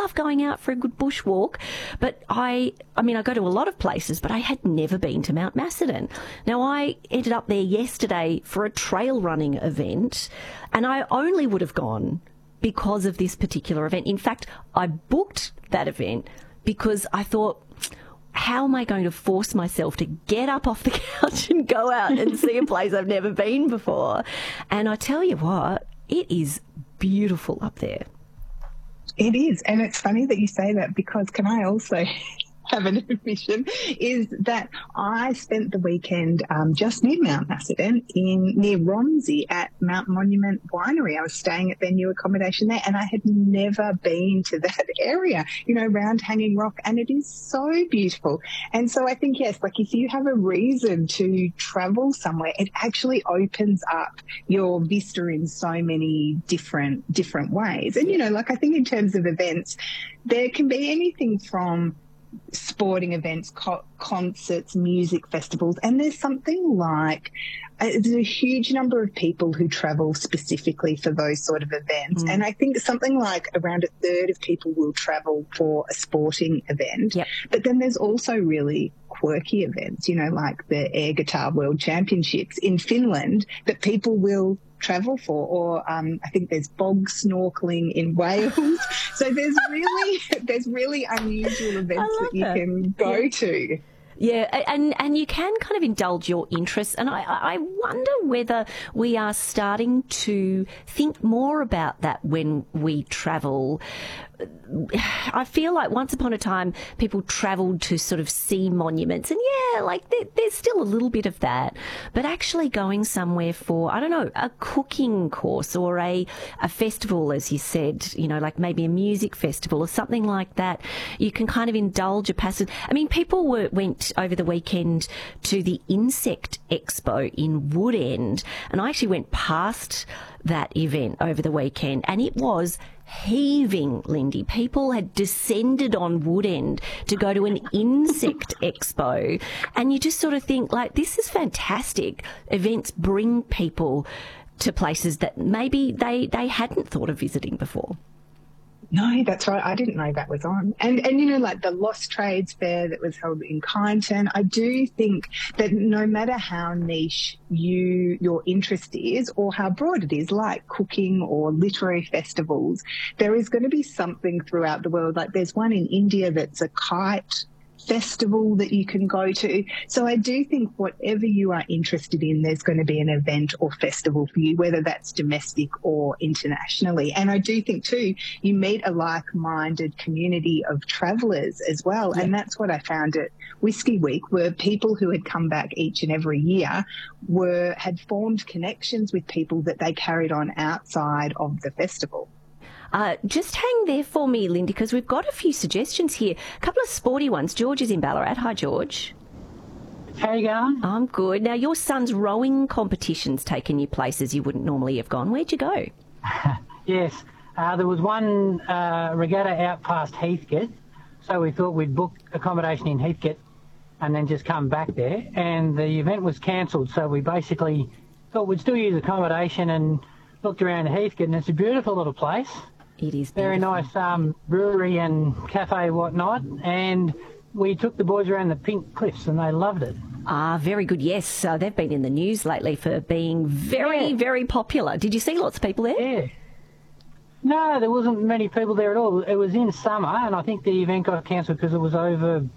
love going out for a good bushwalk, but I go to a lot of places, but I had never been to Mount Macedon. Now, I ended up there yesterday for a trail running event, and I only would have gone because of this particular event. In fact, I booked that event because I thought, how am I going to force myself to get up off the couch and go out and see a place I've never been before? And I tell you what, it is beautiful up there. It is. And it's funny that you say that, because can I also have an admission, is that I spent the weekend just near Mount Macedon near Romsey at Mount Monument Winery. I was staying at their new accommodation there, and I had never been to that area, around Hanging Rock, and it is so beautiful. And so I think, yes, like if you have a reason to travel somewhere, it actually opens up your vista in so many different ways. And, I think in terms of events, there can be anything from sporting events, concerts, music festivals, and there's something like there's a huge number of people who travel specifically for those sort of events. And I think something like around a third of people will travel for a sporting event. Yep. But then there's also really quirky events, like the Air Guitar World Championships in Finland that people will travel for, or I think there's bog snorkeling in Wales. So there's really unusual events that you can go to. Yeah, and you can kind of indulge your interests, and I wonder whether we are starting to think more about that when we travel. I feel like once upon a time people travelled to sort of see monuments, and there's still a little bit of that, but actually going somewhere for, I don't know, a cooking course or a festival, as you said, like maybe a music festival or something like that, you can kind of indulge a passage. I mean, people went over the weekend to the Insect Expo in Woodend, and I actually went past that event over the weekend, and it was heaving, Lindy. People had descended on Woodend to go to an insect expo, and you just sort of think, like, this is fantastic. Events bring people to places that maybe they hadn't thought of visiting before. No, that's right. I didn't know that was on. And like the Lost Trades Fair that was held in Kyneton, I do think that no matter how niche your interest is or how broad it is, like cooking or literary festivals, there is going to be something throughout the world. Like there's one in India that's a kite festival that you can go to. So I do think whatever you are interested in, there's going to be an event or festival for you, whether that's domestic or internationally. And I do think too, you meet a like-minded community of travellers as well. Yeah. And that's what I found at Whiskey Week, were people who had come back each and every year had formed connections with people that they carried on outside of the festival. Just hang there for me, Lindy, because we've got a few suggestions here. A couple of sporty ones. George is in Ballarat. Hi, George. How you going? I'm good. Now, your son's rowing competition's taken you places you wouldn't normally have gone. Where'd you go? Yes. There was one regatta out past Heathcote, so we thought we'd book accommodation in Heathcote and then just come back there. And the event was cancelled, so we basically thought we'd still use accommodation and looked around Heathcote, and it's a beautiful little place. It is beautiful. Very nice brewery and cafe, whatnot, and we took the boys around the Pink Cliffs and they loved it. Very good, yes. They've been in the news lately for being very popular. Did you see lots of people there? Yeah. No, there wasn't many people there at all. It was in summer, and I think the event got cancelled because it was over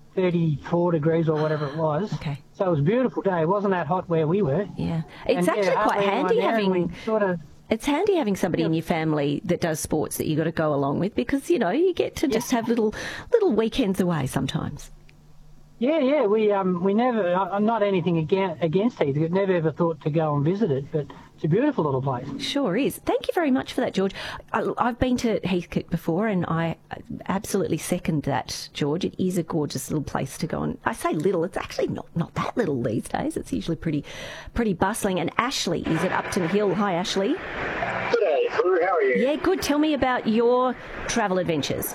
34 degrees or whatever it was. Okay. So it was a beautiful day. It wasn't that hot where we were. Yeah. It's actually quite handy having... It's handy having somebody in your family that does sports that you got to go along with, because, you get to just have little weekends away sometimes. Yeah. We never. I'm not anything against Heathcote. Never ever thought to go and visit it, but it's a beautiful little place. Sure is. Thank you very much for that, George. I've been to Heathcote before, and I absolutely second that, George. It is a gorgeous little place to go. And I say little, it's actually not that little these days. It's usually pretty bustling. And Ashley is at Upton Hill. Hi, Ashley. G'day, Prue. How are you? Yeah, good. Tell me about your travel adventures.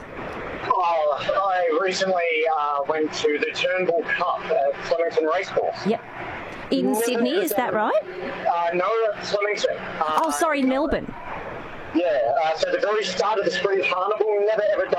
I recently went to the Turnbull Cup at Flemington Racecourse. Yep. In Sydney, is that right? No, Flemington. Melbourne. Yeah, so the very start of the Spring Carnival, never ever done